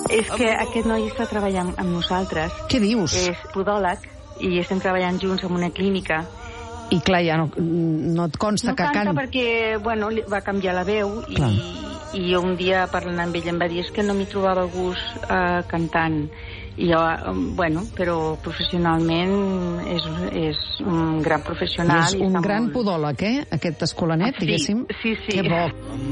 És que aquest noi està treballant amb nosaltres. Què dius? És podòleg i estem treballant junts en una clínica. I clar, ja no et consta que canta perquè, bueno, va canviar la veu i un dia parlant amb ell em va dir que no m'hi trobava gust cantant. I jo, bueno, però professionalment és un gran professional. I és un gran podòleg, aquest escolanet, diguéssim. Sí. Que bo.